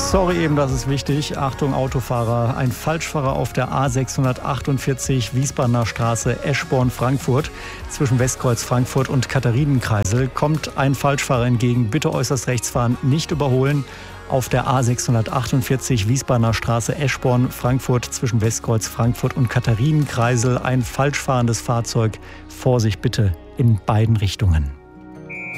Sorry eben, das ist wichtig. Achtung Autofahrer, ein Falschfahrer auf der A648 Wiesbadener Straße Eschborn-Frankfurt. Zwischen Westkreuz Frankfurt und Katharinenkreisel kommt ein Falschfahrer entgegen. Bitte äußerst rechts fahren, nicht überholen. Auf der A648 Wiesbadener Straße Eschborn-Frankfurt zwischen Westkreuz Frankfurt und Katharinenkreisel ein falsch fahrendes Fahrzeug. Vorsicht bitte in beiden Richtungen.